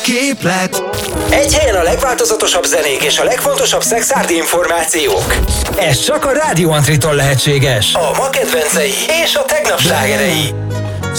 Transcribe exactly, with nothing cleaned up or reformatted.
Képlet. Egy helyen a legváltozatosabb zenék és a legfontosabb szexárdi információk. Ez csak a Rádió Antritól lehetséges. A ma kedvencei és a tegnap slágerei.